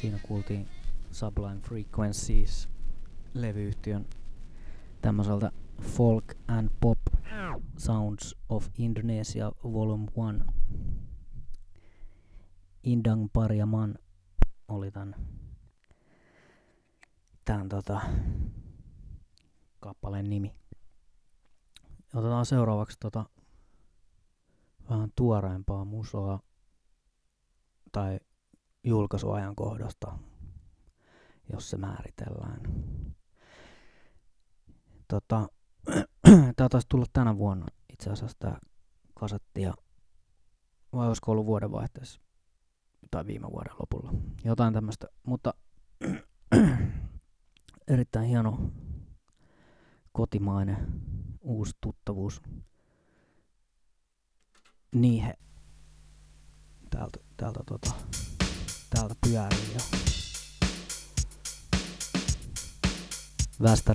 Siinä kuultiin Sublime Frequencies -levyyhtiön tämmöiseltä Folk and Pop Sounds of Indonesia Volume 1. Indang Pariaman oli tän kappaleen nimi. Otetaan seuraavaksi vähän tuoreempaa musaa tai julkaisuajankohdasta, jos se määritellään. Tää taisi tulla tänä vuonna itse asiassa tää kasetti, vai olisiko ollut vuodenvaihteessa tai viime vuoden lopulla. Jotain tämmöstä, mutta erittäin hieno kotimainen uusi tuttavuus. Niihe täältä pyörii jo. Västä